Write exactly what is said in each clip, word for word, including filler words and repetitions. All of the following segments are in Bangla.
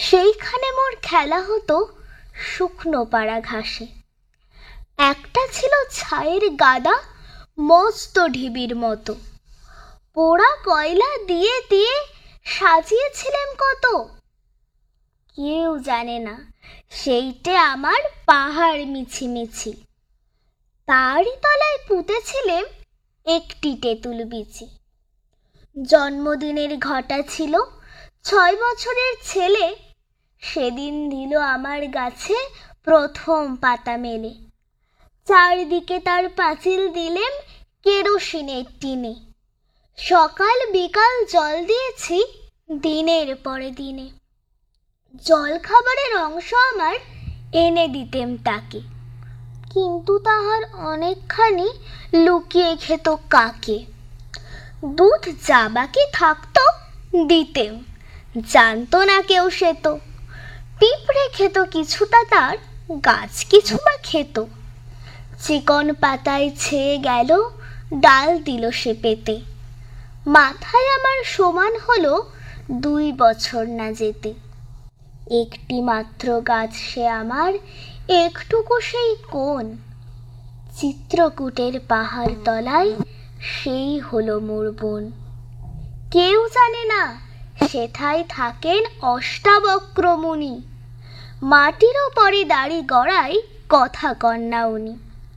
সেইখানে মোর খেলা হতো শুকনো পাড়া ঘাসে। একটা ছিল ছাইয়ের গাদা, মস্ত ঢিবির মতো। পোড়া কয়লা দিয়ে দিয়ে সাজিয়েছিলাম কত। কেউ জানে না সেইটে আমার পাহাড় মিছিমিছি। তারই তলায় পুঁতেছিলেম একটি তেঁতুল বিচি। জন্মদিনের ঘটা ছিল ছয় বছরের ছেলে, সেদিন দিল আমার গাছে প্রথম পাতা মেলে। চারদিকে তার পাঁচিল দিলেম কেরোসিনের টিনে। সকাল বিকাল জল দিয়েছি দিনের পরে দিনে। জল খাবারের অংশ আমার এনে দিতেম তাকে, কিন্তু তাহার অনেকখানি লুকিয়ে খেত কাকে। দুধ যা বাকি থাকতো দিতেম, জানতো না কেউ সে তো। পিঁপড়ে খেত কিছুটা, তার গাছ কিছু বা খেত। চিকন পাতায় ছেয়ে গেল, ডাল দিল সে পেতে। মাথায় আমার সমান হলো দুই বছর না যেতে। একটি মাত্র গাছ সে আমার, একটুকু সেই কোণ। চিত্রকূটের পাহাড় তলায় সেই হলো মোর বোন। কেউ জানে না সেথায় থাকেন অষ্টাবক্র মুনি। মাটিরও পরে দাড়ি গড়াই কথা কন্যা উনি।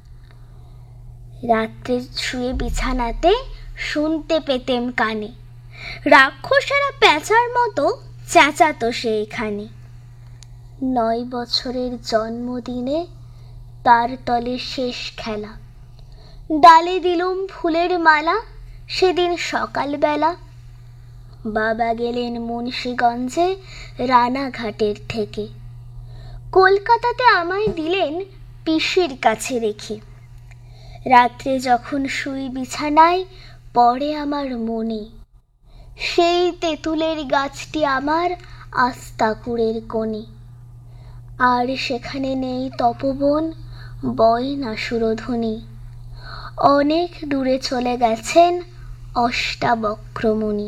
রাত্রে শুয়ে বিছানাতে শুনতে পেতেম কানে, রাক্ষসেরা প্যাঁচার মতো চেঁচাতো সেইখানে। নয় বছরের জন্মদিনে তার তলে শেষ খেলা। ডালে দিলুম ফুলের মালা সেদিন সকালবেলা। বাবা গেলেন মুন্সিগঞ্জে রানাঘাটের থেকে। কলকাতাতে আমায় দিলেন পিসির কাছে রেখে। রাত্রে যখন শুই বিছানায় পড়ে আমার মনে, সেই তেঁতুলের গাছটি আমার আস্তাকুড়ের কোণে। আর সেখানে নেই তপবন, বয় না সুরধুনী। অনেক দূরে চলে গেছেন অষ্টাবক্র মুনি।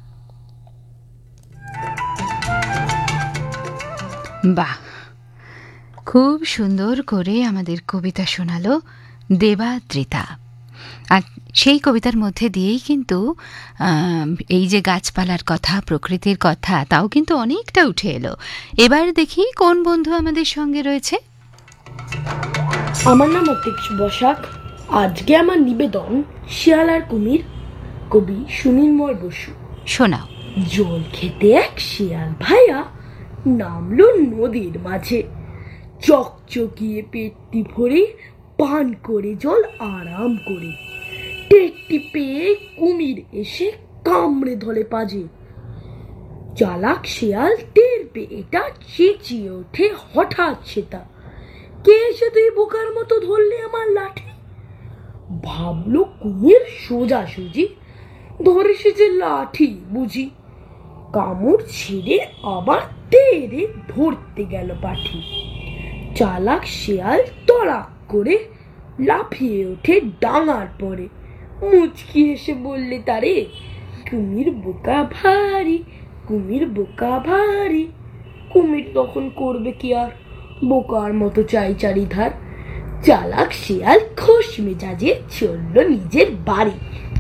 বাহ, খুব সুন্দর করে আমাদের কবিতা শোনালো দেবাদ্রিতা। আর সেই কবিতার মধ্যে দিয়েই কিন্তু এই যে গাছপালার কথা, প্রকৃতির কথা, তাও কিন্তু অনেকটা উঠে এলো। এবার দেখি কোন বন্ধু আমাদের সঙ্গে রয়েছে। আমার নাম অতীশ বসাক। আজকে আমার নিবেদন শিয়াল আর কুমির, কবি সুনীলময় বসু। শোনাও। জল খেতে এক শিয়াল ভাইয়া নামলো নদীর মাঝে। চকচকিয়ে পেটটি ভরে পান করে জল আরাম করে। টেকটি পেয়ে কুমির এসে কামড়ে ধরে পাজে। চালাক শিয়াল টের পেয়ে এটা চেঁচিয়ে ওঠে হঠাৎ সেটা, কে এসে তুই বোকার মতো ধরলে আমার লাঠি। ভাবলো কুমির সোজাসুজি, ধরে সে যে লাঠি বুঝি। কামড় ছিঁড়ে আবার তেড়ে ধরতে গেল পাঠি। চালাক শিয়াল তড়াক করে লাফিয়ে ওঠে ডাঙার পরে। মুচকি এসে বললে তারে, কুমির বোকা ভারী, কুমির বোকা ভারী। কুমির তখন করবে কি আর, বোকার মতো চাই চারিধার। চালাক শিয়াল খোশ মেজাজে চলল নিজের বাড়ি।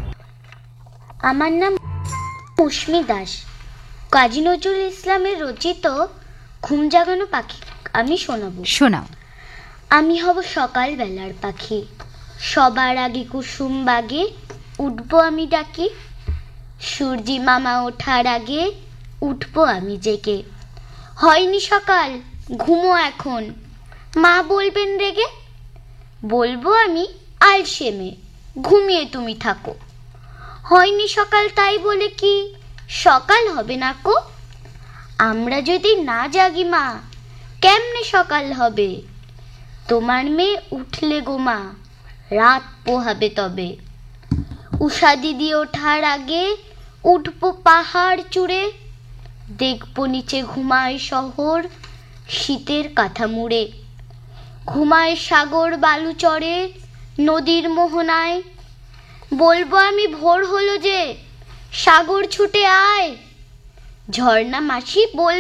আমার নাম মৌসুমী দাস। কাজী নজরুল ইসলামের রচিত ঘুম জাগানো পাখি আমি শোনাবো। শোনাও। আমি হব সকালবেলার পাখি, সবার আগে কুসুম বাগে উঠবো আমি ডাকি। সূর্যি মামা ওঠার আগে উঠবো আমি জেগে। হয়নি সকাল, ঘুমো এখন, মা বলবেন রেগে। বলবো আমি আলসেমে, ঘুমিয়ে তুমি থাকো। হয়নি সকাল তাই বলে কি সকাল হবে না কো? আমরা যদি না জাগি মা, কেমনে সকাল হবে? তোমার মেয়ে উঠলে গো মা, রাত পোহাবে তবে। উষা দিদি ওঠার আগে উঠবো পাহাড় চূড়ে। দেখবো নিচে ঘুমায় শহর শীতের কাঁথা মুড়ে। ঘুমায় সাগর বালু চড়ে নদীর মোহনায়। বলবো আমি ভোর হলো যে, সাগর ছুটে আয়। ঝর্ণা মাসি বল